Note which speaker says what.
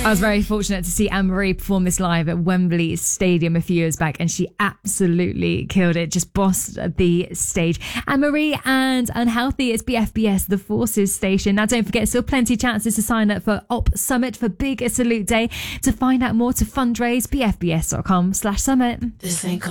Speaker 1: I was very fortunate to see Anne-Marie perform this live at Wembley Stadium a few years back, and she absolutely killed it, just bossed the stage. Anne-Marie and Unhealthy is BFBS, the Forces station. Now don't forget, still plenty of chances to sign up for Op Summit for Big Salute Day. To find out more, to fundraise, bfbs.com/summit.
Speaker 2: This ain't